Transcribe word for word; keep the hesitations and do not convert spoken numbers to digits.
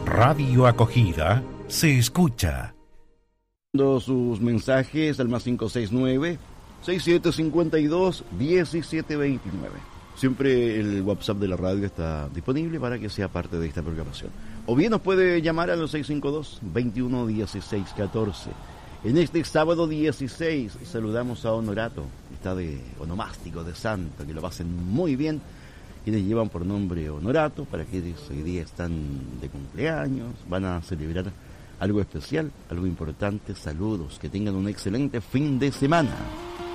Radio Acogida se escucha. Sus mensajes al más cinco seis nueve, seis siete cinco dos, uno siete dos nueve. Siempre el WhatsApp de la radio está disponible para que sea parte de esta programación. O bien nos puede llamar a los seis cinco dos, veintiuno dieciséis catorce. En este sábado dieciséis saludamos a Honorato, está de onomástico de santo, que lo pasen muy bien. Quienes llevan por nombre Honorato, para quienes hoy día están de cumpleaños, van a celebrar algo especial, algo importante. Saludos, que tengan un excelente fin de semana.